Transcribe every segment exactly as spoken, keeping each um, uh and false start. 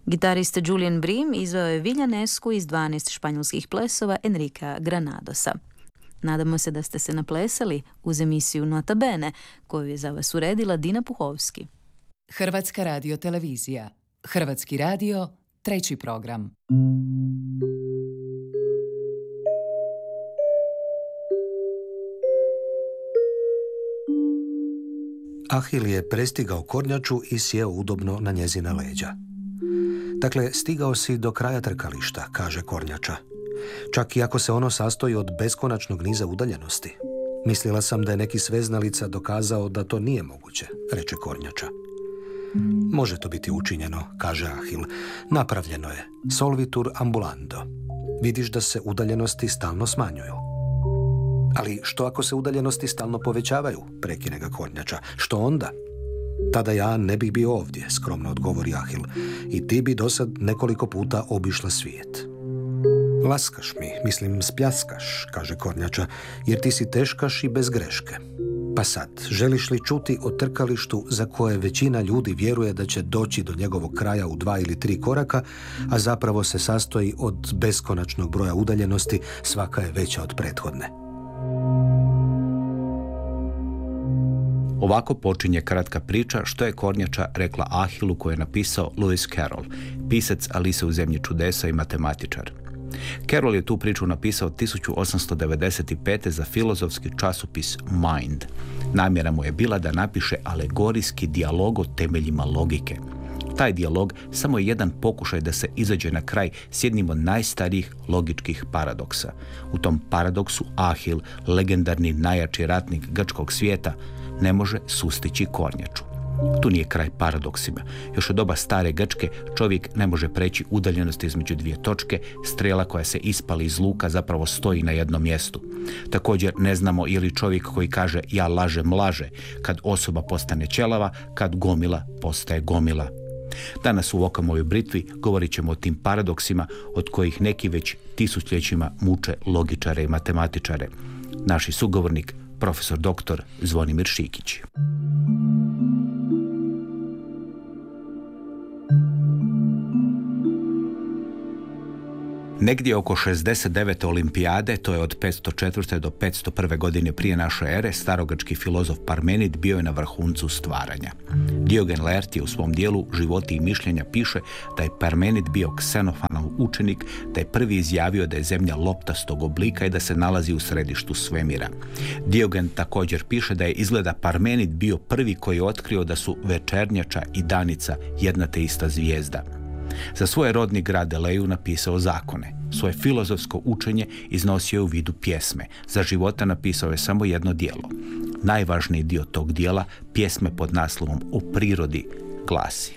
Gitarista Julian Bream izveo je Viljanesku iz dvanaest španjolskih plesova Enrika Granadosa. Nadamo se da ste se naplesali uz emisiju Nota Bene, koju je za vas uredila Dina Puhovski. Hrvatska radio televizija. Hrvatski radio, treći program. Ahil je prestigao kornjaču i sjeo udobno na njezina leđa. Dakle, stigao si do kraja trkališta, kaže kornjača. Čak i ako se ono sastoji od beskonačnog niza udaljenosti. Mislila sam da je neki sveznalica dokazao da to nije moguće, reče kornjača. Može to biti učinjeno, kaže Ahil. Napravljeno je. Solvitur ambulando. Vidiš da se udaljenosti stalno smanjuju. Ali što ako se udaljenosti stalno povećavaju, prekine ga kornjača. Što onda? Tada ja ne bih bio ovdje, skromno odgovori Ahil. I ti bi dosad nekoliko puta obišla svijet. Laskaš mi, mislim spljaskaš, kaže kornjača, jer ti si teškaš i bez greške. Pa sad, želiš li čuti o trkalištu za koje većina ljudi vjeruje da će doći do njegovog kraja u dva ili tri koraka, a zapravo se sastoji od beskonačnog broja udaljenosti, svaka je veća od prethodne. Ovako počinje kratka priča što je kornjača rekla Ahilu koju je napisao Lewis Carroll, pisac Alice u zemlji čudesa i matematičar. Carroll je tu priču napisao tisuću osamsto devedeset pete. za filozofski časopis Mind. Namjera mu je bila da napiše alegorijski dijalog o temeljima logike. Taj dijalog samo je jedan pokušaj da se izađe na kraj s jednim od najstarijih logičkih paradoksa. U tom paradoksu Ahil, legendarni najjači ratnik grčkog svijeta, ne može sustići kornjaču. Tu nije kraj paradoksima. Još od doba stare Grčke čovjek ne može preći udaljenost između dvije točke, strela koja se ispali iz luka zapravo stoji na jednom mjestu. Također ne znamo je li čovjek koji kaže ja lažem laže, kad osoba postane ćelava, kad gomila postaje gomila. Danas u Okamovoj britvi govorit ćemo o tim paradoksima od kojih neki već tisućljećima muče logičare i matematičare. Naši sugovornik, profesor doktor Zvonimir Šikić. Negdje oko šezdeset devete olimpijade, to je od petsto četvrte do petsto prve godine prije naše ere, starogrčki filozof Parmenid bio je na vrhuncu stvaranja. Diogen Laertije u svom dijelu Životi i mišljenja piše da je Parmenid bio Ksenofanov učenik, da je prvi izjavio da je zemlja loptastog oblika i da se nalazi u središtu svemira. Diogen također piše da je izgleda Parmenid bio prvi koji je otkrio da su večernjača i danica jedna te ista zvijezda. Za svoj rodni grad Eleju napisao zakone. Svoje filozofsko učenje iznosio je u vidu pjesme. Za života napisao je samo jedno djelo. Najvažniji dio tog dijela, pjesme pod naslovom O prirodi, glasi: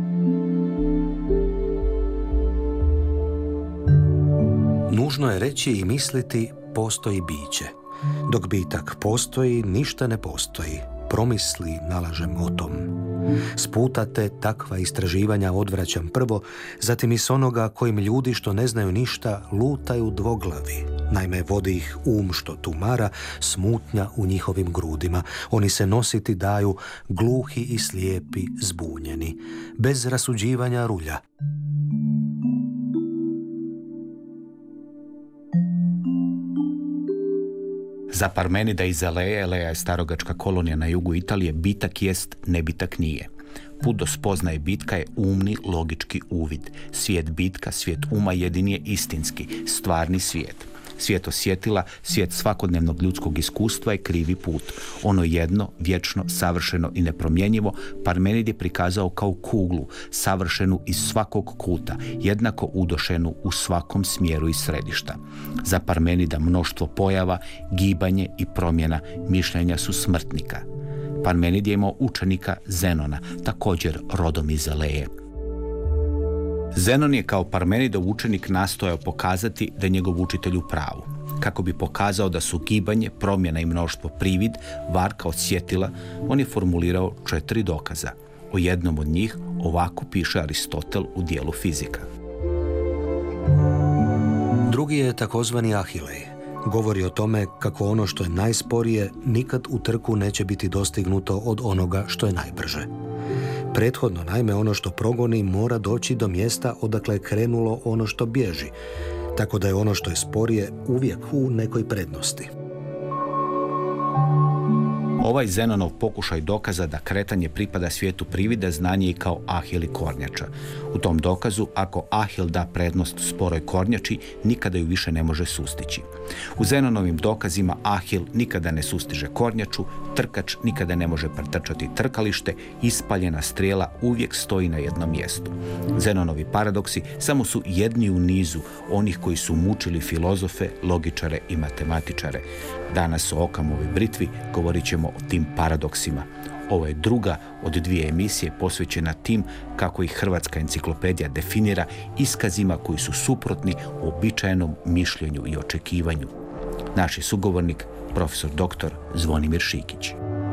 Nužno je reći i misliti postoji biće. Dok bitak postoji, ništa ne postoji. Promisli, nalažem o tom. Sputate takva istraživanja odvraćam prvo, zatim i s onoga kojim ljudi što ne znaju ništa lutaju dvoglavi. Naime, vodi ih um što tumara, smutnja u njihovim grudima. Oni se nositi daju, gluhi i slijepi, zbunjeni. Bez rasuđivanja rulja. Za Parmenida iz Eleje, Eleja je starogačka kolonija na jugu Italije, bitak jest, nebitak nije. Put do spoznaje bitka je umni, logički uvid. Svijet bitka, svijet uma jedini je istinski, stvarni svijet. Svijet osjetila, svijet svakodnevnog ljudskog iskustva je krivi put. Ono jedno, vječno, savršeno i nepromjenjivo, Parmenid je prikazao kao kuglu, savršenu iz svakog kuta, jednako udošenu u svakom smjeru i središta. Za Parmenida mnoštvo pojava, gibanje i promjena mišljenja su smrtnika. Parmenid je imao učenika Zenona, također rodom iz Eleje. Zenon je kao Parmenidov učenik nastojao pokazati da je njegov učitelj u pravu. Kako bi pokazao da su gibanje, promjena i mnoštvo privid, varka od svjetila, on je formulirao četiri dokaza. O jednom od njih ovako piše Aristotel u dijelu Fizika. Drugi je takozvani Ahilej. Govori o tome kako ono što je najsporije nikad u trku neće biti dostignuto od onoga što je najbrže. Prethodno, naime, ono što progoni mora doći do mjesta odakle je krenulo ono što bježi, tako da je ono što je sporije uvijek u nekoj prednosti. Ovaj Zenonov pokušaj dokaza da kretanje pripada svijetu privida znanje i kao Ahil i kornjača. U tom dokazu, ako Ahil da prednost sporoj kornjači, nikada ju više ne može sustići. U Zenonovim dokazima Ahil nikada ne sustiže kornjaču, trkač nikada ne može pretrčati trkalište, ispaljena strijela uvijek stoji na jednom mjestu. Zenonovi paradoksi samo su jedni u nizu onih koji su mučili filozofe, logičare i matematičare. Danas o Okamovoj britvi govorit ćemo o tim paradoksima. Ovo je druga od dvije emisije posvećena tim kako ih Hrvatska enciklopedija definira iskazima koji su suprotni uobičajenom mišljenju i očekivanju. Naš je sugovornik, profesor doktor Zvonimir Šikić.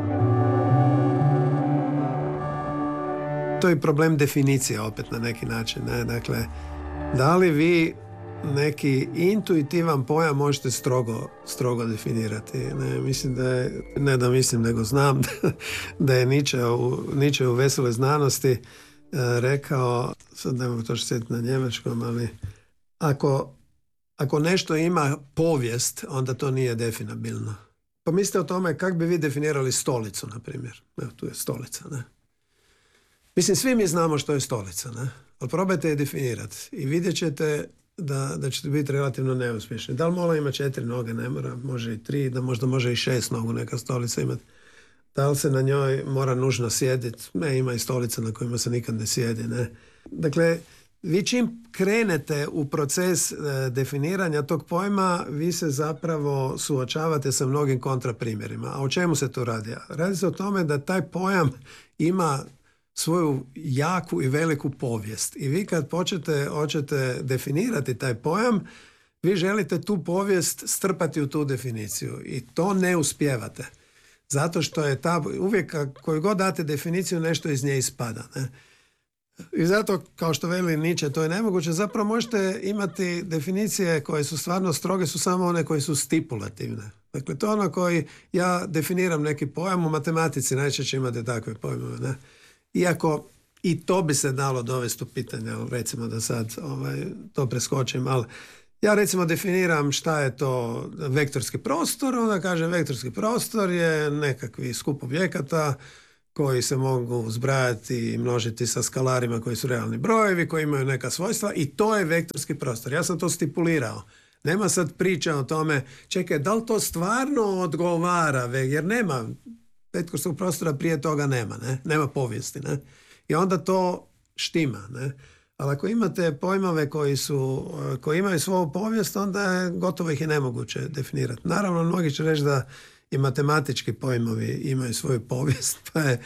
To je problem definicije opet na neki način. Ne? Dakle, da li vi neki intuitivan pojam možete strogo, strogo definirati. Ne, mislim da je, ne da mislim, nego znam da je Nietzsche u, Nietzsche u Vesele znanosti e, rekao, sad ne mogu to sjetiti na njemačkom, ali ako, ako nešto ima povijest, onda to nije definabilno. Pa mislite o tome kako bi vi definirali stolicu, na primjer. Evo, tu je stolica, ne? Mislim, svi mi znamo što je stolica, ne? Ali probajte je definirati i vidjet ćete Da, da ćete biti relativno neuspješni. Da li mola ima četiri noge? Ne mora, može i tri, da možda može i šest nogu neka stolica imati. Da li se na njoj mora nužno sjediti? Ne, ima i stolica na kojima se nikad ne sjedi. Ne. Dakle, vi čim krenete u proces e, definiranja tog pojma, vi se zapravo suočavate sa mnogim kontraprimjerima. A o čemu se tu radi? Radi se o tome da taj pojam ima svoju jaku i veliku povijest. I vi kad počete, hoćete definirati taj pojam, vi želite tu povijest strpati u tu definiciju. I to ne uspijevate. Zato što je ta, uvijek koju god date definiciju, nešto iz nje ispada. Ne? I zato, kao što veli Nietzsche, to je nemoguće. Zapravo možete imati definicije koje su stvarno stroge, su samo one koje su stipulativne. Dakle, to je ono koji ja definiram neki pojam. U matematici najčešće imate takve pojmove, ne? Iako i to bi se dalo dovesti u pitanje, recimo da sad ovaj, to preskočim, ali ja recimo definiram šta je to vektorski prostor, onda kažem vektorski prostor je nekakvi skup objekata koji se mogu zbrajati i množiti sa skalarima koji su realni brojevi, koji imaju neka svojstva i to je vektorski prostor. Ja sam to stipulirao. Nema sad priča o tome, čekaj, da li to stvarno odgovara, jer nema vektorskog prostora prije toga nema, ne? Nema povijesti, ne? I onda to štima, ne? Ali ako imate pojmove koji su, koji imaju svoju povijest, onda je gotovo ih je nemoguće definirati. Naravno, mnogi će reći da i matematički pojmovi imaju svoju povijest, pa je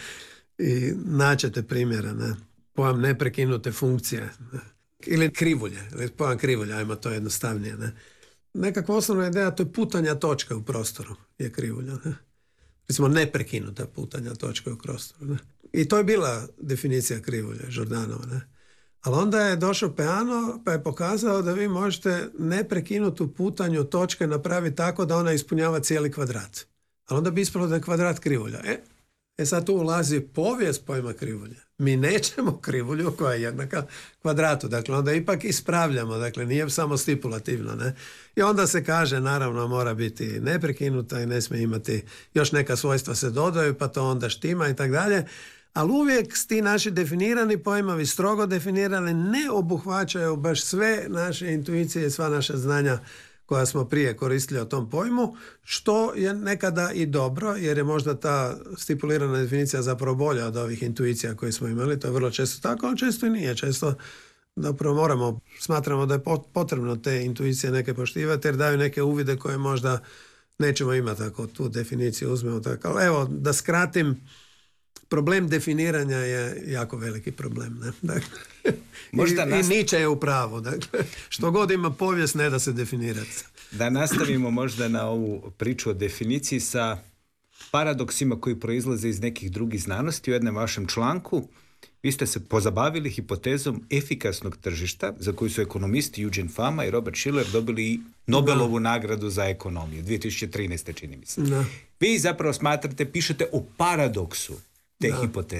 i naćete primjera, ne? Pojam neprekinute funkcije, ne? Ili krivulje, ili pojam krivulja, ajmo to jednostavnije, ne? Nekakva osnovna ideja, to je putanja točka u prostoru, je krivulja, ne? Recimo neprekinuta putanja točka u prostoru. Ne? I to je bila definicija krivulje, Jordanova. Ne? Ali onda je došao Peano pa je pokazao da vi možete neprekinutu putanju točke napraviti tako da ona ispunjava cijeli kvadrat. Ali onda bi ispalo da je kvadrat krivulja. E, e sad tu ulazi povijest pojma krivulje. Mi nećemo krivulju koja je jednaka kvadratu. Dakle, onda ipak ispravljamo. Dakle, nije samo stipulativno. Ne? I onda se kaže, naravno, mora biti neprekinuta i ne smije imati, još neka svojstva se dodaju, pa to onda štima i tako dalje. Ali uvijek ti naši definirani pojmovi, strogo definirani, ne obuhvaćaju baš sve naše intuicije i sva naša znanja koja smo prije koristili o tom pojmu, što je nekada i dobro, jer je možda ta stipulirana definicija zapravo bolja od ovih intuicija koje smo imali. To je vrlo često tako, ali često i nije. Često zapravo moramo, smatramo da je potrebno te intuicije neke poštivati, jer daju neke uvide koje možda nećemo imati ako tu definiciju uzmemo tako. Evo, da skratim, problem definiranja je jako veliki problem. Ne? Dakle, možda i, nast... i Nietzsche je u pravu. Dakle, što god ima povijest, ne da se definirati. Da nastavimo možda na ovu priču o definiciji sa paradoksima koji proizlaze iz nekih drugih znanosti. U jednom vašem članku vi ste se pozabavili hipotezom efikasnog tržišta za koju su ekonomisti Eugene Fama i Robert Shiller dobili i Nobelovu da. nagradu za ekonomiju dvije tisuće trinaeste čini mi se. Da. Vi zapravo smatrate, pišete o paradoksu te da. hipoteze.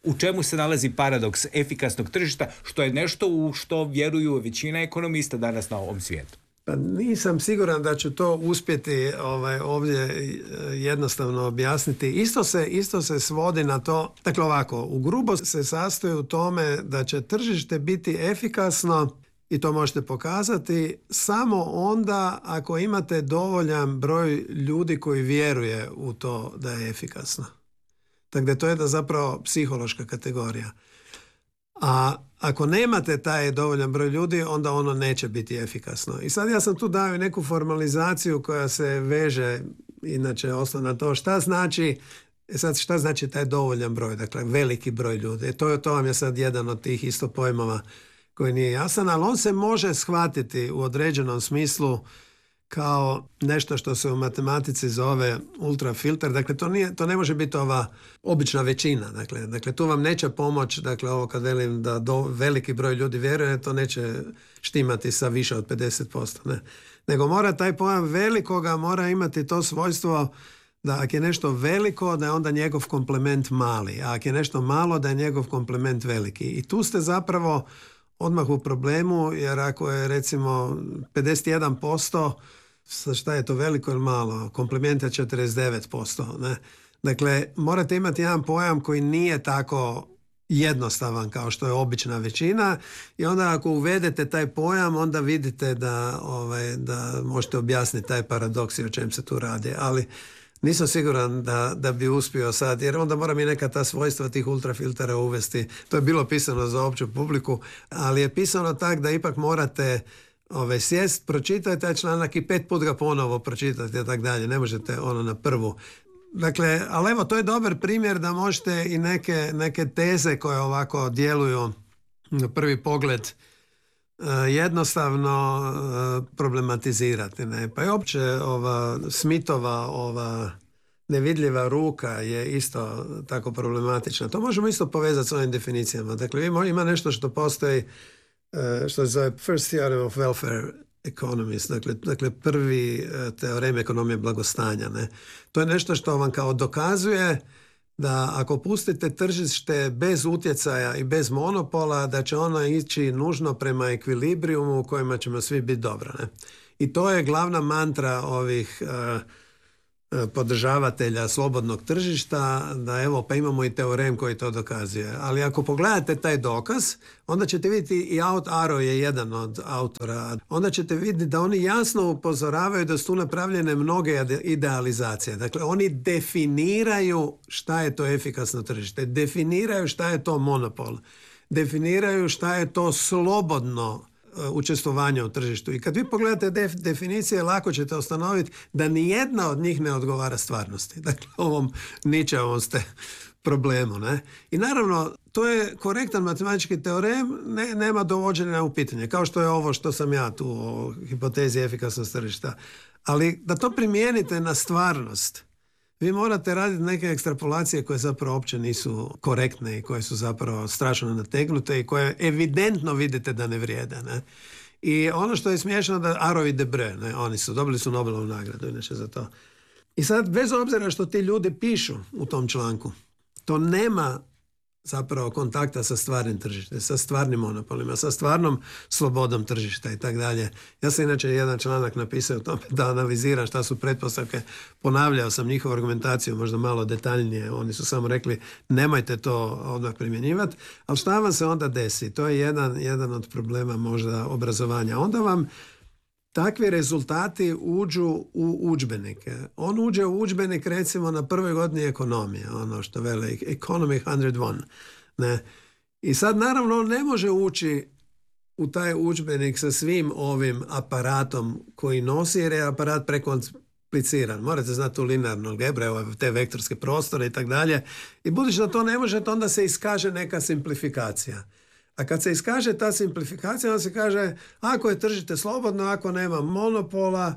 U čemu se nalazi paradoks efikasnog tržišta, što je nešto u što vjeruju većina ekonomista danas na ovom svijetu? Pa nisam siguran da ću to uspjeti ovaj, ovdje jednostavno objasniti. Isto se, isto se svodi na to, dakle ovako, u grubo se sastoji u tome da će tržište biti efikasno, i to možete pokazati, samo onda ako imate dovoljan broj ljudi koji vjeruje u to da je efikasno. Dakle, to je da zapravo psihološka kategorija. A ako nemate taj dovoljan broj ljudi, onda ono neće biti efikasno. I sad ja sam tu dao neku formalizaciju koja se veže, inače osnovno na to šta znači, sad šta znači taj dovoljan broj, dakle veliki broj ljudi. To, to vam je sad jedan od tih isto pojmova koji nije jasan, ali on se može shvatiti u određenom smislu kao nešto što se u matematici zove ultrafilter. Dakle, to, nije, to ne može biti ova obična većina. Dakle, dakle tu vam neće pomoći, dakle, ovo kad velim da do, veliki broj ljudi vjeruje, to neće štimati sa više od pedeset posto. Ne. Nego mora taj pojam velikoga, mora imati to svojstvo da ako je nešto veliko, da je onda njegov komplement mali. A ako je nešto malo, da je njegov komplement veliki. I tu ste zapravo odmah u problemu, jer ako je recimo pedeset jedan posto, šta je to, veliko ili malo? Komplement je četrdeset devet posto. Ne? Dakle, morate imati jedan pojam koji nije tako jednostavan kao što je obična većina, i onda ako uvedete taj pojam, onda vidite da, ovaj, da možete objasniti taj paradoks i o čem se tu radi. Ali nisam siguran da, da bi uspio sad, jer onda moram i neka ta svojstva tih ultrafiltera uvesti. To je bilo pisano za opću publiku, ali je pisano tak da ipak morate ove, sjest, pročitati taj članak i pet put ga ponovo pročitati i tako dalje. Ne možete ono na prvu. Dakle, ali evo, to je dobar primjer da možete i neke, neke teze koje ovako djeluju na prvi pogled jednostavno problematizirati. Ne? Pa i opće ova Smithova ova nevidljiva ruka je isto tako problematična. To možemo isto povezati s ovim definicijama. Dakle, ima nešto što postoji, što se zove First Theorem of Welfare Economist, dakle, dakle prvi teorem ekonomije blagostanja. Ne? To je nešto što vam kao dokazuje da ako pustite tržište bez utjecaja i bez monopola, da će ono ići nužno prema ekvilibrijumu u kojima ćemo svi biti dobro. Ne? I to je glavna mantra ovih uh, podržavatelja slobodnog tržišta, da evo pa imamo i teorem koji to dokazuje. Ali ako pogledate taj dokaz, onda ćete vidjeti, i Out Arrow je jedan od autora, onda ćete vidjeti da oni jasno upozoravaju da su tu napravljene mnoge idealizacije. Dakle, oni definiraju šta je to efikasno tržište, definiraju šta je to monopol, definiraju šta je to slobodno učestvovanja u tržištu. I kad vi pogledate def, definicije, lako ćete ustanoviti da nijedna od njih ne odgovara stvarnosti. Dakle, ovom Nietzscheovom ste problemu. Ne? I naravno, to je korektan matematički teorem, ne, nema dovođenja u pitanje. Kao što je ovo što sam ja tu o hipotezi efikasnosti tržišta. Ali da to primijenite na stvarnost, vi morate raditi neke ekstrapolacije koje zapravo uopće nisu korektne i koje su zapravo strašno nategnute i koje evidentno vidite da ne vrijede. Ne? I ono što je smiješno da Arrow i Debreu, ne, oni su dobili su Nobelovu nagradu inače za to. I sad, bez obzira što ti ljudi pišu u tom članku, to nema zapravo kontakta sa stvarnim tržištem, sa stvarnim monopolima, sa stvarnom slobodom tržišta i tako dalje. Ja sam inače jedan članak napisao o tome da analiziram šta su pretpostavke. Ponavljao sam njihovu argumentaciju možda malo detaljnije. Oni su samo rekli nemojte to odmah primjenjivati. Ali šta vam se onda desi? To je jedan, jedan od problema možda obrazovanja. Onda vam takvi rezultati uđu u udžbenike. On uđe u udžbenik recimo na prvoj godini ekonomije, ono što vele Economy sto jedan. Ne? I sad naravno on ne može ući u taj udžbenik sa svim ovim aparatom koji nosi, jer je aparat prekompliciran. Morate znati tu linearnu algebru, te vektorske prostore i tako dalje. I budući da to ne možete, onda se iskaže neka simplifikacija. A kad se iskaže ta simplifikacija, onda se kaže ako je tržište slobodno, ako nema monopola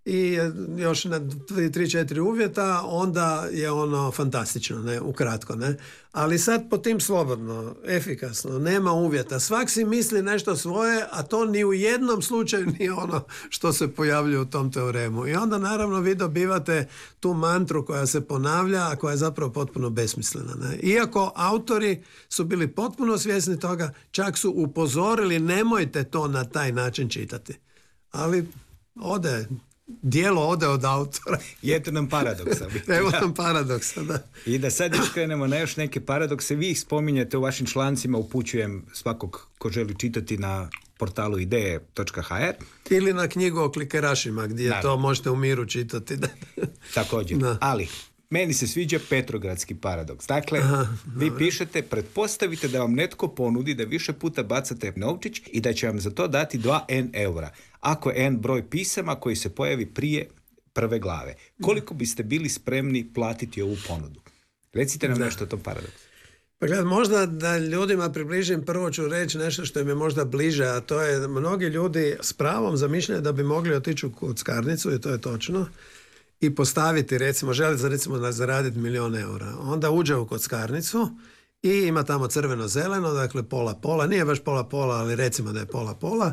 i još na tri četiri uvjeta, onda je ono fantastično, ne, ukratko, ne. Ali sad po tim slobodno, efikasno, nema uvjeta. Svak si misli nešto svoje, a to ni u jednom slučaju nije ono što se pojavljuje u tom teoremu. I onda naravno vi dobivate tu mantru koja se ponavlja, a koja je zapravo potpuno besmislena, ne. Iako autori su bili potpuno svjesni toga, čak su upozorili nemojte to na taj način čitati. Ali ode... Dijelo ode od autora. I eto nam paradoksa. Evo nam paradoksa, da. I da sad još krenemo na još neke paradokse. Vi ih spominjete u vašim člancima, upućujem svakog ko želi čitati na portalu ideje točka ha er. Ili na knjigu o klikerašima, gdje da. To možete u miru čitati. Da. Također. Da. Ali, meni se sviđa Petrogradski paradoks. Dakle, aha, vi pišete, pretpostavite da vam netko ponudi da više puta bacate novčić i da će vam za to dati dva en eura. Ako je n broj pisama koji se pojavi prije prve glave. Koliko biste bili spremni platiti ovu ponudu? Recite nam da. Nešto o tom paradoksu. Pa gled, možda da ljudima približim, prvo ću reći nešto što im je možda bliže, a to je da mnogi ljudi s pravom zamišljaju da bi mogli otići u kockarnicu, i to je točno, i postaviti, recimo, želi za recimo zaraditi milijon eura. Onda uđe u kockarnicu i ima tamo crveno-zeleno, dakle pola-pola, nije baš pola-pola, ali recimo da je pola-pola,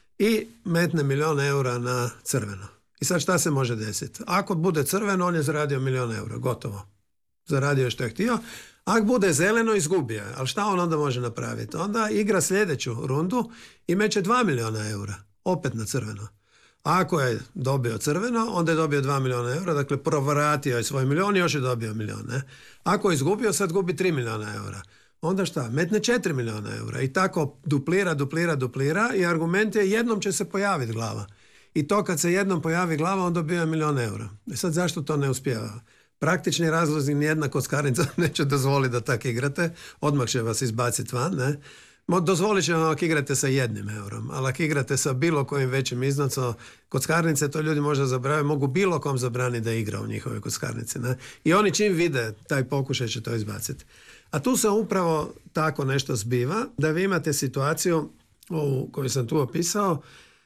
i metne milijon eura na crveno. I sad šta se može desiti? Ako bude crveno, on je zaradio milijon eura, gotovo. Zaradio je što je htio. Ako bude zeleno, izgubio je. Ali šta on onda može napraviti? Onda igra sljedeću rundu i meće dva milijuna eura, opet na crveno. Ako je dobio crveno, onda je dobio dva milijuna eura, dakle provratio je svoj milijon i još je dobio milijon. Ne? Ako je izgubio, sad gubi tri milijuna eura. Onda šta? Metne četiri milijuna eura i tako duplira, duplira, duplira i argument je jednom će se pojaviti glava. I to kad se jednom pojavi glava, on dobija milijon eura. I sad zašto to ne uspijeva? Praktični razlozi nijedna kockarnica neće dozvoliti da tako igrate, odmah će vas izbaciti van, ne? Dozvolit će vam ako igrate sa jednim eurom, ali ako igrate sa bilo kojim većim iznosom, kockarnice, to ljudi možda zabrave, mogu bilo kom zabraniti da igra u njihovoj kockarnici. Ne? I oni čim vide taj pokušaj će to izbaciti. A tu se upravo tako nešto zbiva, da vi imate situaciju, ovu koju sam tu opisao,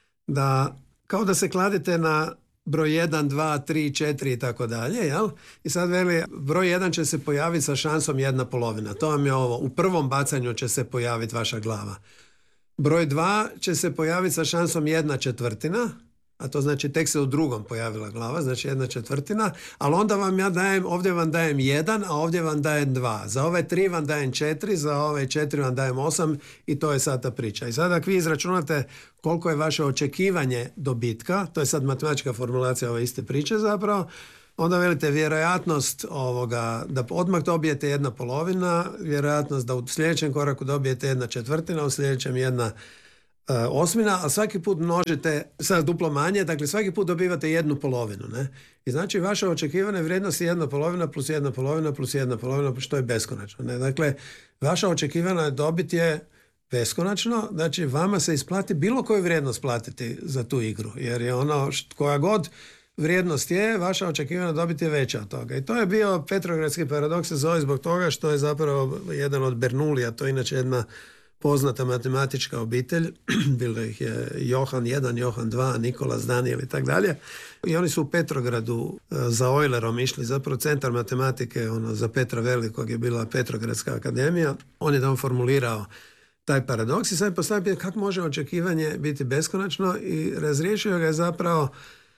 da kao da se kladite na broj jedan, dva, tri, četiri i tako dalje, jel? I sad veli, broj jedan će se pojaviti sa šansom jedna polovina. To vam je ovo. U prvom bacanju će se pojaviti vaša glava. Broj dva će se pojaviti sa šansom jedna četvrtina, a to znači tek se u drugom pojavila glava, znači jedna četvrtina, ali onda vam ja dajem, ovdje vam dajem jedan, a ovdje vam dajem dva. Za ove tri vam dajem četiri, za ove četiri vam dajem osam i to je sad ta priča. I sad ako vi izračunate koliko je vaše očekivanje dobitka, to je sad matematička formulacija ove iste priče zapravo, onda velite vjerojatnost ovoga, da odmah dobijete jedna polovina, vjerojatnost da u sljedećem koraku dobijete jedna četvrtina, u sljedećem jedna Uh, osmina, a svaki put množite sad duplo manje, dakle svaki put dobivate jednu polovinu, ne? I znači vaša očekivana vrijednost je jedna polovina plus jedna polovina plus jedna polovina, što je beskonačno, ne? Dakle, vaša očekivana dobit je beskonačno, znači vama se isplati bilo koju vrijednost platiti za tu igru, jer je ono št, koja god vrijednost je, vaša očekivana dobit je veća od toga. I to je bio Petrogradski paradoks, se zove zbog toga što je zapravo jedan od Bernoulija, to je inače jedna poznata matematička obitelj, bilo ih je Johan jedan, Johan dva, Nikolas, Daniel i tak dalje. I oni su u Petrogradu za Eulerom išli, zapravo centar matematike, ono, za Petra Velikog je bila Petrogradska akademija. On je tamo formulirao taj paradoks i sad postavio kako može očekivanje biti beskonačno i razriješio ga je zapravo,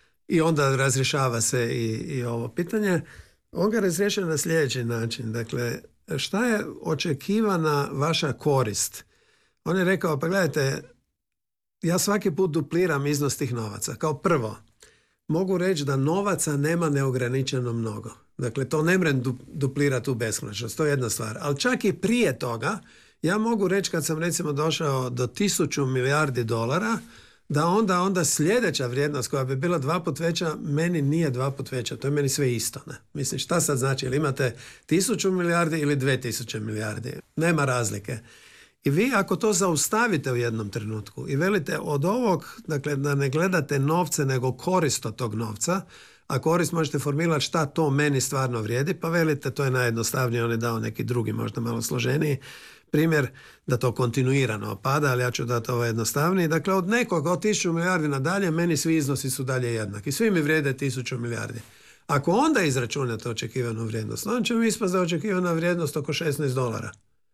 i onda razrješava se i, i ovo pitanje. On ga razriješio na sljedeći način. Dakle, šta je očekivana vaša korist? On je rekao, pa gledajte, ja svaki put dupliram iznos tih novaca. Kao prvo, mogu reći da novaca nema neograničeno mnogo. Dakle, to ne mrem du, duplirati u beskonačnost, to je jedna stvar. Ali čak i prije toga, ja mogu reći kad sam recimo došao do tisuću milijardi dolara, da onda, onda sljedeća vrijednost koja bi bila dva put veća, meni nije dva put veća, to je meni sve isto. Ne? Mislim, šta sad znači, ili imate tisuću milijardi ili dve tisuće milijardi, nema razlike. I vi ako to zaustavite u jednom trenutku i velite od ovog, dakle da ne gledate novce nego korist od tog novca, a korist možete formulirati šta to meni stvarno vrijedi, pa velite to je najjednostavnije, on je dao neki drugi možda malo složeniji primjer da to kontinuirano pada, ali ja ću dati ovo jednostavnije. Dakle, od nekog, od tisuću milijardi nadalje, meni svi iznosi su dalje jednaki. Svi mi vrijede tisuću milijardi. Ako onda izračunate očekivanu vrijednost, onda će mi ispast da je očekivana vrijednost oko šesnaest dolara.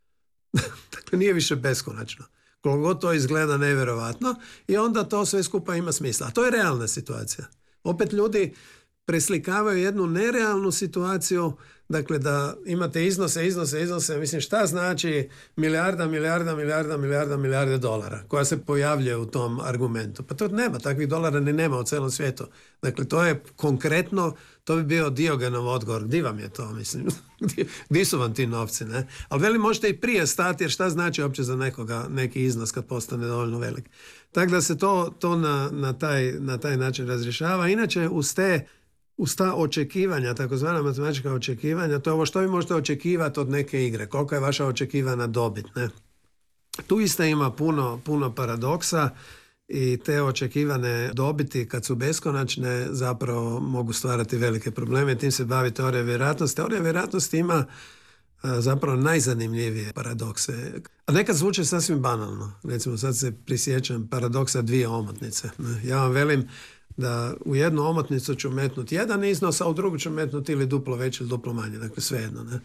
Dakle, nije više beskonačno. Koliko god to izgleda nevjerovatno, i onda to sve skupa ima smisla. A to je realna situacija. Opet ljudi preslikavaju jednu nerealnu situaciju, dakle da imate iznose, iznose, iznose, mislim šta znači milijarda, milijarda, milijarda, milijarda, milijarde dolara koja se pojavljuje u tom argumentu. Pa to nema, takvih dolara ni nema u celom svijetu. Dakle, to je konkretno, to bi bio Diogenov odgovor. Gdje vam je to, mislim? Gdje su vam ti novci, ne? Ali veli, možete i prije stati, jer šta znači uopće za nekoga neki iznos kad postane dovoljno velik. Tako da se to, to na, na, taj, na taj način razrješava. Inače, uz te uz ta očekivanja, takozvana matematička očekivanja, to je ovo što vi možete očekivati od neke igre, koliko je vaša očekivana dobit. Ne? Tu isto ima puno, puno paradoksa i te očekivane dobiti kad su beskonačne zapravo mogu stvarati velike probleme. Tim se bavi teorija vjerojatnosti. Teorija vjerojatnosti ima a, zapravo najzanimljivije paradokse. A nekad zvuče sasvim banalno. Recimo sad se prisjećam paradoksa dvije omotnice. Ne? Ja vam velim da u jednu omotnicu ću metnuti jedan iznos, a u drugu ću metnuti ili duplo veće ili duplo manje, dakle svejedno. Ne?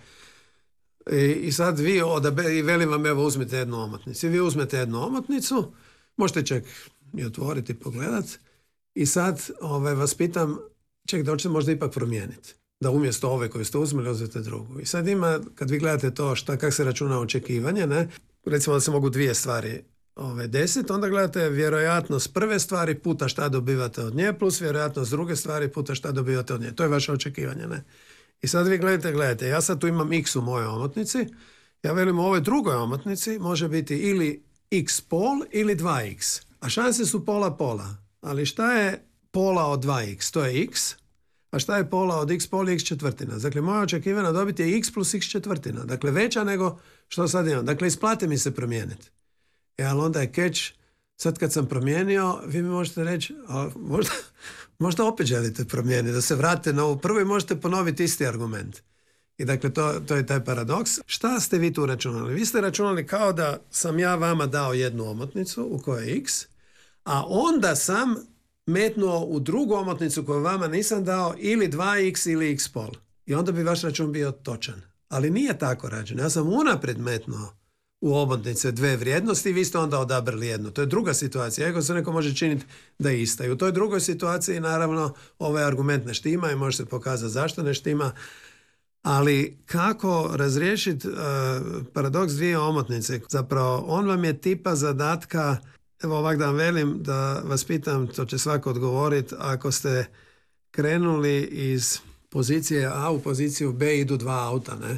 I, I sad vi odabe, i velim vam, evo uzmite jednu omotnicu. I vi uzmete jednu omotnicu, možete čak i otvoriti i pogledati, i sad ovaj, vas pitam, ček, da hoćete možda ipak promijeniti. Da umjesto ove koju ste uzmeli, uzmete drugu. I sad ima, kad vi gledate to šta, kako se računa očekivanje, ne? Recimo da se mogu dvije stvari ove deset, onda gledate vjerojatnost prve stvari puta šta dobivate od nje, plus vjerojatnost druge stvari puta šta dobivate od nje. To je vaše očekivanje, ne? I sad vi gledate, gledajte, ja sad tu imam x u mojoj omotnici, ja velim u ovoj drugoj omotnici može biti ili x pol ili dva x. A šanse su pola pola. Ali šta je pola od dva x? To je x. A šta je pola od x pol i x četvrtina? Dakle, moja očekivana dobit je x plus x četvrtina. Dakle, veća nego što sad imam. Dakle, isplati mi se promijeniti. E, ali onda je catch, sad kad sam promijenio, vi mi možete reći, a možda, možda opet želite promijeniti, da se vratite na ovu prvu i možete ponoviti isti argument. I dakle, to, to je taj paradoks. Šta ste vi tu računali? Vi ste računali kao da sam ja vama dao jednu omotnicu u kojoj je x, a onda sam metnuo u drugu omotnicu koju vama nisam dao ili dva x ili x pol. I onda bi vaš račun bio točan. Ali nije tako rađen. Ja sam unaprijed metnuo u omotnice dve vrijednosti i vi ste onda odabrali jednu. To je druga situacija. Iako se neko može činiti da je ista. I u toj drugoj situaciji naravno ovaj argument ne štima i može se pokazati zašto ne štima. Ali kako razriješiti uh, paradoks dvije omotnice? Zapravo on vam je tipa zadatka, evo ovak da vam velim, da vas pitam, to će svako odgovoriti, ako ste krenuli iz pozicije A u poziciju B idu dva auta, ne?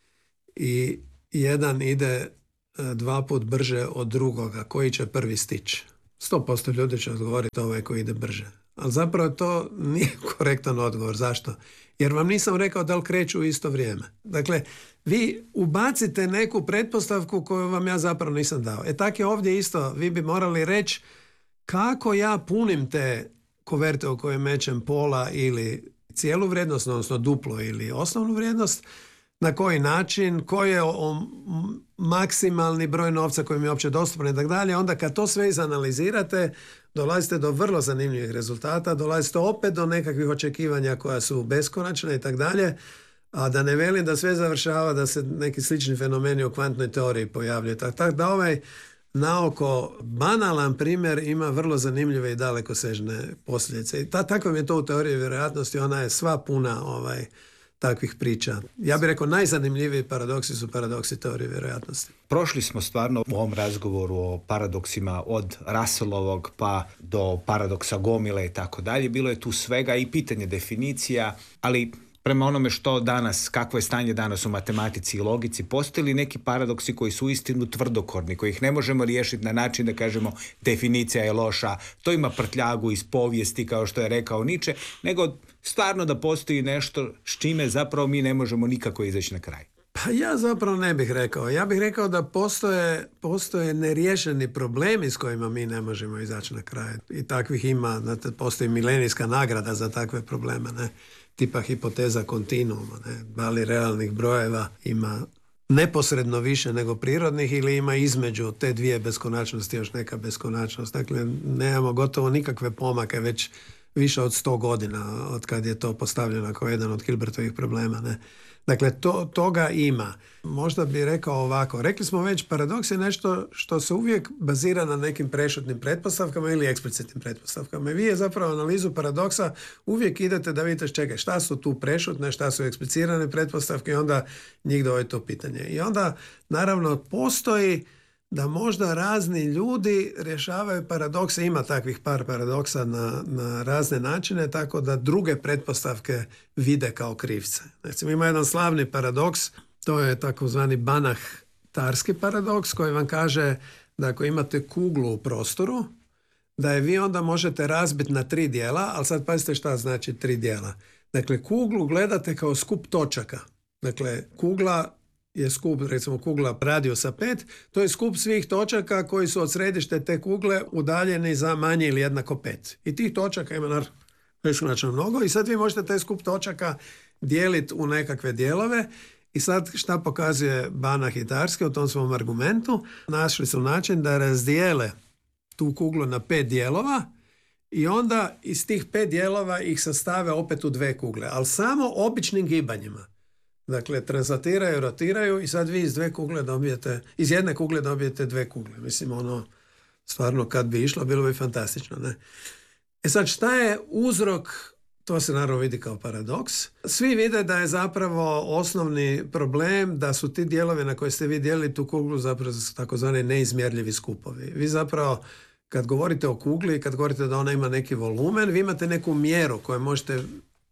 I jedan ide dva put brže od drugoga, koji će prvi stići? sto posto ljudi će odgovoriti ovaj koji ide brže. Ali zapravo to nije korektan odgovor. Zašto? Jer vam nisam rekao da li kreću u isto vrijeme. Dakle, vi ubacite neku pretpostavku koju vam ja zapravo nisam dao. E tako je ovdje isto. Vi bi morali reći kako ja punim te koverte u koje mećem pola ili cijelu vrijednost, odnosno duplo ili osnovnu vrijednost, na koji način, koji je o, maksimalni broj novca koji mi je uopće dostupan i tako dalje. Onda kad to sve izanalizirate, dolazite do vrlo zanimljivih rezultata, dolazite opet do nekakvih očekivanja koja su beskonačna i tako dalje, a da ne velim da sve završava, da se neki slični fenomeni u kvantnoj teoriji pojavljaju. Tako da ovaj naoko banalan primjer ima vrlo zanimljive i dalekosežne posljedice. I ta, tako mi je to u teoriji vjerojatnosti, ona je sva puna ovaj, takvih priča. Ja bih rekao najzanimljiviji paradoksi su paradoksi teorije vjerojatnosti. Prošli smo stvarno u ovom razgovoru o paradoksima od Russellovog pa do paradoksa gomile i tako dalje. Bilo je tu svega i pitanje definicija, ali prema onome što danas, kakvo je stanje danas u matematici i logici, postoje li neki paradoksi koji su uistinu tvrdokorni, koji ih ne možemo riješiti na način da kažemo definicija je loša, to ima prtljagu iz povijesti kao što je rekao Nietzsche, nego stvarno da postoji nešto s čime zapravo mi ne možemo nikako izaći na kraj. Pa ja zapravo ne bih rekao. Ja bih rekao da postoje, postoje neriješeni problemi s kojima mi ne možemo izaći na kraj. I takvih ima, znate, postoji milenijska nagrada za takve probleme, ne? Tipa hipoteza kontinuuma, ne? Da li realnih brojeva ima neposredno više nego prirodnih ili ima između te dvije beskonačnosti još neka beskonačnost. Dakle, nemamo gotovo nikakve pomake već više od sto godina od kad je to postavljeno kao jedan od Hilbertovih problema. Ne? Dakle, to, toga ima. Možda bi rekao ovako. Rekli smo već, paradoks je nešto što se uvijek bazira na nekim prešutnim pretpostavkama ili eksplicitnim pretpostavkama. I vi je zapravo analizu paradoksa uvijek idete da vidite čekaj, šta su tu prešutne, šta su eksplicirane pretpostavke i onda njih dovoje to pitanje. I onda, naravno, postoji da možda razni ljudi rješavaju paradokse, ima takvih par paradoksa na, na razne načine, tako da druge pretpostavke vide kao krivce. Recimo, ima jedan slavni paradoks, to je takozvani Banach-Tarski paradoks, koji vam kaže da ako imate kuglu u prostoru, da je vi onda možete razbiti na tri dijela, ali sad pazite šta znači tri dijela. Dakle, kuglu gledate kao skup točaka. Dakle, kugla je skup, recimo kugla radijusa pet, to je skup svih točaka koji su od središte te kugle udaljeni za manje ili jednako pet. I tih točaka ima naravno beskonačno mnogo i sad vi možete taj skup točaka dijeliti u nekakve dijelove i sad šta pokazuje Banach i Tarski u tom svom argumentu? Našli su način da razdijele tu kuglu na pet dijelova i onda iz tih pet dijelova ih sastave opet u dve kugle, ali samo običnim gibanjima. Dakle, translatiraju, rotiraju i sad vi iz dve kugle dobijete, iz jedne kugle dobijete dve kugle. Mislim, ono, stvarno kad bi išlo, bilo bi fantastično, ne? E sad, šta je uzrok? To se naravno vidi kao paradoks. Svi vide da je zapravo osnovni problem da su ti dijelovi na koje ste vi dijelili tu kuglu zapravo takozvani neizmjerljivi skupovi. Vi zapravo, kad govorite o kugli, kad govorite da ona ima neki volumen, vi imate neku mjeru koju možete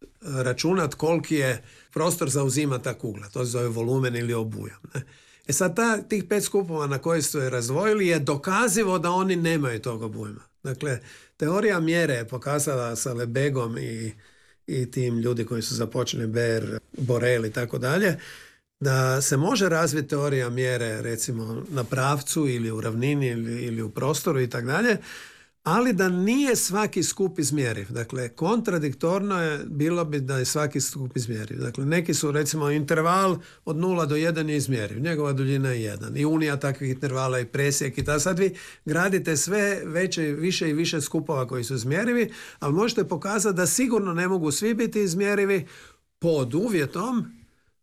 računat koliki je prostor zauzima ta kugla. To se zove volumen ili obujam. Ne? E sad ta, tih pet skupova na koje su je razdvojili je dokazivo da oni nemaju tog obujma. Dakle, teorija mjere je pokazala sa Lebegom i, i tim ljudi koji su započeli Baer, Borel i tako dalje, da se može razviti teorija mjere recimo na pravcu ili u ravnini ili, ili u prostoru i tako dalje, ali da nije svaki skup izmjeriv. Dakle, kontradiktorno je bilo bi da je svaki skup izmjeriv. Dakle, neki su, recimo, interval od nula do jedan je izmjeriv. Njegova duljina je jedan. I unija takvih intervala i presjek i tako. Sad vi gradite sve veće, više i više skupova koji su izmjerivi, ali možete pokazati da sigurno ne mogu svi biti izmjerivi pod uvjetom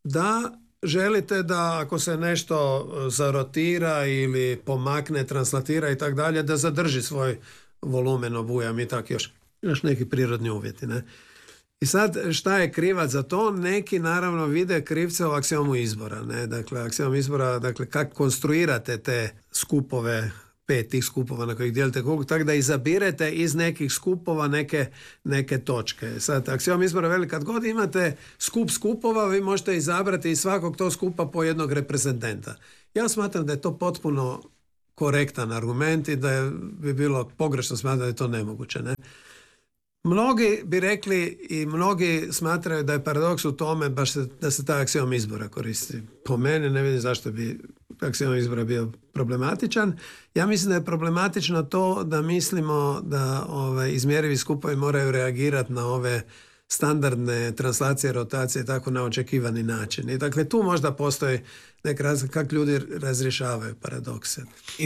da želite da ako se nešto zarotira ili pomakne, translatira i tako dalje, da zadrži svoj volumen, obujam i tako još, još neki prirodni uvjeti. Ne? I sad šta je krivac za to? Neki naravno vide krivce u aksiomu izbora. Ne? Dakle, aksiom izbora, dakle, kako konstruirate te skupove, pet tih skupova na kojih dijelite kuglu, tako da izabirete iz nekih skupova neke, neke točke. Sad, aksiom izbora veli, kad god imate skup skupova, vi možete izabrati iz svakog tog skupa po jednog reprezentanta. Ja smatram da je to potpuno korektan argument i da je, bi bilo pogrešno smatrati da je to nemoguće. Ne? Mnogi bi rekli i mnogi smatraju da je paradoks u tome baš se, da se taj aksiom izbora koristi. Po meni ne vidim zašto bi aksiom izbora bio problematičan. Ja mislim da je problematično to da mislimo da ove, izmjerivi skupovi moraju reagirati na ove standardne translacije, rotacije, tako na očekivani način. I dakle, tu možda postoji neka razlika kako ljudi razrješavaju paradokse.